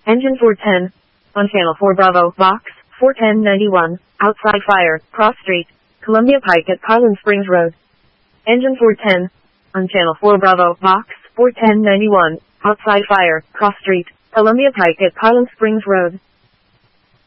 Engine 410. On Channel 4 Bravo, Box 41091. Outside fire, Cross Street, Columbia Pike at Carlin Springs Road. Engine 410. On Channel 4 Bravo, Box 41091. Outside fire, Cross Street, Columbia Pike at Carlin Springs Road.